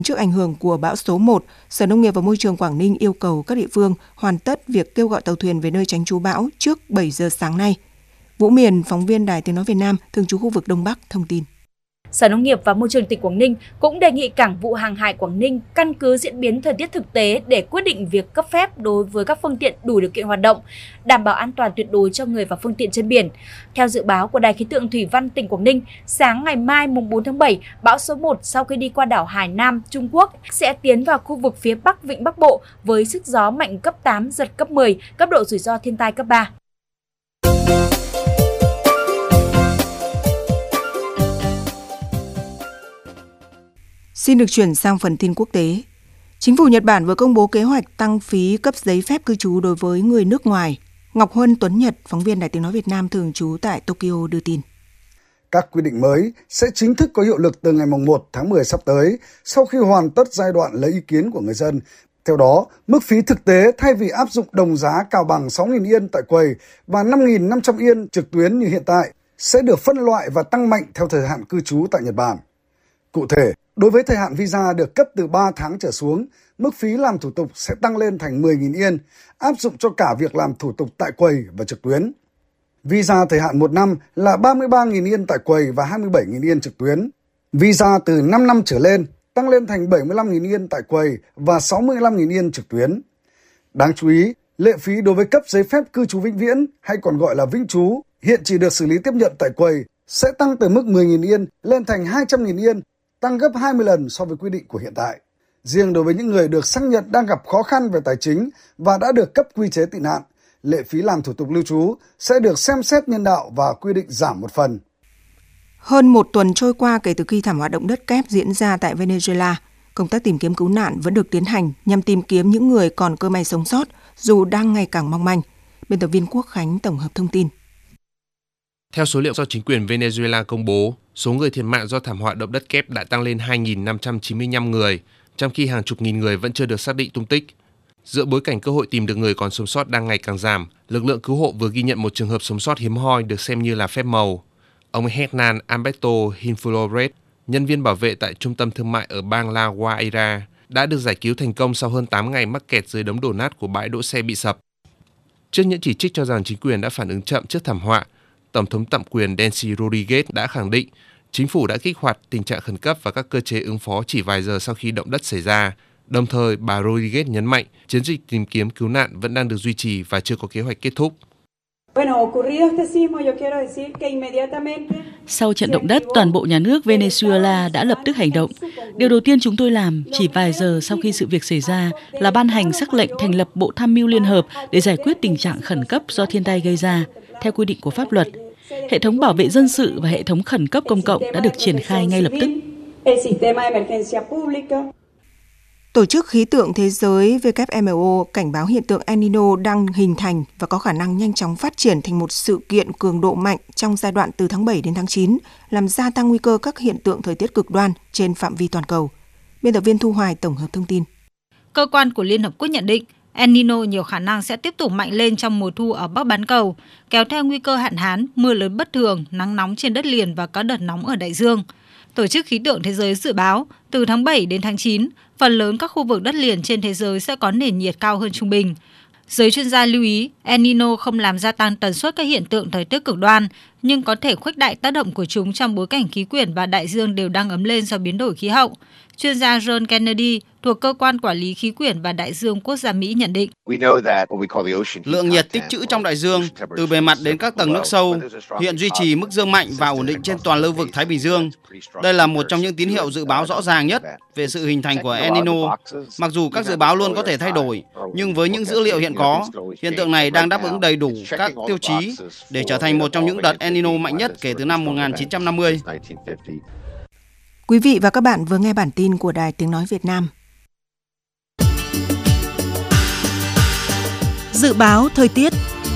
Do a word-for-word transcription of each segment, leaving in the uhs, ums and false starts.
Trước ảnh hưởng của bão số một, Sở Nông nghiệp và Môi trường Quảng Ninh yêu cầu các địa phương hoàn tất việc kêu gọi tàu thuyền về nơi tránh trú bão trước bảy giờ sáng nay. Vũ Miền, phóng viên Đài Tiếng nói Việt Nam, thường trú khu vực Đông Bắc thông tin. Sở Nông nghiệp và Môi trường tỉnh Quảng Ninh cũng đề nghị Cảng vụ Hàng hải Quảng Ninh căn cứ diễn biến thời tiết thực tế để quyết định việc cấp phép đối với các phương tiện đủ điều kiện hoạt động, đảm bảo an toàn tuyệt đối cho người và phương tiện trên biển. Theo dự báo của Đài khí tượng thủy văn tỉnh Quảng Ninh, sáng ngày mai mùng bốn tháng bảy, bão số một sau khi đi qua đảo Hải Nam, Trung Quốc sẽ tiến vào khu vực phía Bắc Vịnh Bắc Bộ với sức gió mạnh cấp tám, giật cấp mười, cấp độ rủi ro thiên tai cấp ba. Xin được chuyển sang phần tin quốc tế. Chính phủ Nhật Bản vừa công bố kế hoạch tăng phí cấp giấy phép cư trú đối với người nước ngoài. Ngọc Huân, Tuấn Nhật, phóng viên Đài Tiếng nói Việt Nam thường trú tại Tokyo đưa tin. Các quy định mới sẽ chính thức có hiệu lực từ ngày một tháng mười sắp tới, sau khi hoàn tất giai đoạn lấy ý kiến của người dân. Theo đó, mức phí thực tế thay vì áp dụng đồng giá cao bằng sáu nghìn yên tại quầy và năm nghìn năm trăm yên trực tuyến như hiện tại, sẽ được phân loại và tăng mạnh theo thời hạn cư trú tại Nhật Bản. Cụ thể, đối với thời hạn visa được cấp từ ba tháng trở xuống, mức phí làm thủ tục sẽ tăng lên thành mười nghìn yên, áp dụng cho cả việc làm thủ tục tại quầy và trực tuyến. Visa thời hạn một năm là ba mươi ba nghìn yên tại quầy và hai mươi bảy nghìn yên trực tuyến. Visa từ năm năm trở lên tăng lên thành bảy mươi lăm nghìn yên tại quầy và sáu mươi lăm nghìn yên trực tuyến. Đáng chú ý, lệ phí đối với cấp giấy phép cư trú vĩnh viễn hay còn gọi là vĩnh trú hiện chỉ được xử lý tiếp nhận tại quầy sẽ tăng từ mức mười nghìn yên lên thành hai trăm nghìn yên, tăng gấp hai mươi lần so với quy định của hiện tại. Riêng đối với những người được xác nhận đang gặp khó khăn về tài chính và đã được cấp quy chế tị nạn, lệ phí làm thủ tục lưu trú sẽ được xem xét nhân đạo và quy định giảm một phần. Hơn một tuần trôi qua kể từ khi thảm họa động đất kép diễn ra tại Venezuela, công tác tìm kiếm cứu nạn vẫn được tiến hành nhằm tìm kiếm những người còn cơ may sống sót dù đang ngày càng mong manh. Biên tập viên Quốc Khánh tổng hợp thông tin. Theo số liệu do chính quyền Venezuela công bố, số người thiệt mạng do thảm họa động đất kép đã tăng lên hai nghìn năm trăm chín mươi lăm người, trong khi hàng chục nghìn người vẫn chưa được xác định tung tích. Giữa bối cảnh cơ hội tìm được người còn sống sót đang ngày càng giảm, lực lượng cứu hộ vừa ghi nhận một trường hợp sống sót hiếm hoi được xem như là phép màu. Ông Hernan Alberto Hinflores, nhân viên bảo vệ tại trung tâm thương mại ở bang La Guaira, đã được giải cứu thành công sau hơn tám ngày mắc kẹt dưới đống đổ nát của bãi đỗ xe bị sập. Trước những chỉ trích cho rằng chính quyền đã phản ứng chậm trước thảm họa, Tổng thống tạm quyền Delcy Rodriguez đã khẳng định chính phủ đã kích hoạt tình trạng khẩn cấp và các cơ chế ứng phó chỉ vài giờ sau khi động đất xảy ra. Đồng thời, bà Rodriguez nhấn mạnh chiến dịch tìm kiếm cứu nạn vẫn đang được duy trì và chưa có kế hoạch kết thúc. Sau trận động đất, toàn bộ nhà nước Venezuela đã lập tức hành động. Điều đầu tiên chúng tôi làm chỉ vài giờ sau khi sự việc xảy ra là ban hành sắc lệnh thành lập Bộ Tham mưu Liên hợp để giải quyết tình trạng khẩn cấp do thiên tai gây ra, theo quy định của pháp luật. Hệ thống bảo vệ dân sự và hệ thống khẩn cấp công cộng đã được triển khai ngay lập tức. Tổ chức Khí tượng Thế giới W M O cảnh báo hiện tượng El Nino đang hình thành và có khả năng nhanh chóng phát triển thành một sự kiện cường độ mạnh trong giai đoạn từ tháng bảy đến tháng chín, làm gia tăng nguy cơ các hiện tượng thời tiết cực đoan trên phạm vi toàn cầu. Biên tập viên Thu Hoài tổng hợp thông tin. Cơ quan của Liên Hợp Quốc nhận định El Nino nhiều khả năng sẽ tiếp tục mạnh lên trong mùa thu ở Bắc bán cầu, kéo theo nguy cơ hạn hán, mưa lớn bất thường, nắng nóng trên đất liền và các đợt nóng ở đại dương. Tổ chức Khí tượng Thế giới dự báo, từ tháng bảy đến tháng chín, phần lớn các khu vực đất liền trên thế giới sẽ có nền nhiệt cao hơn trung bình. Giới chuyên gia lưu ý, El Nino không làm gia tăng tần suất các hiện tượng thời tiết cực đoan, nhưng có thể khuếch đại tác động của chúng trong bối cảnh khí quyển và đại dương đều đang ấm lên do biến đổi khí hậu. Chuyên gia John Kennedy thuộc Cơ quan Quản lý Khí quyển và Đại dương Quốc gia Mỹ nhận định. Lượng nhiệt tích trữ trong đại dương, từ bề mặt đến các tầng nước sâu, hiện duy trì mức dương mạnh và ổn định trên toàn lưu vực Thái Bình Dương. Đây là một trong những tín hiệu dự báo rõ ràng nhất về sự hình thành của El Nino. Mặc dù các dự báo luôn có thể thay đổi, nhưng với những dữ liệu hiện có, hiện tượng này đang đáp ứng đầy đủ các tiêu chí để trở thành một trong những đợt El Nino mạnh nhất kể từ năm một nghìn chín trăm năm mươi. Quý vị và các bạn vừa nghe bản tin của Đài Tiếng nói Việt Nam. Dự báo thời tiết.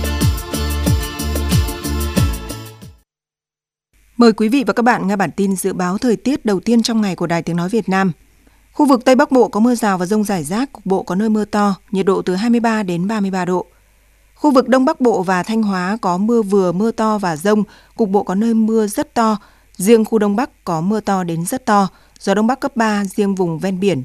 Mời quý vị và các bạn nghe bản tin dự báo thời tiết đầu tiên trong ngày của Đài Tiếng nói Việt Nam. Khu vực Tây Bắc Bộ có mưa rào và dông rải rác, cục bộ có nơi mưa to, nhiệt độ từ hai mươi ba đến ba mươi ba độ. Khu vực Đông Bắc Bộ và Thanh Hóa có mưa vừa, mưa to và dông, cục bộ có nơi mưa rất to. Riêng khu Đông Bắc có mưa to đến rất to, gió Đông Bắc cấp ba, riêng vùng ven biển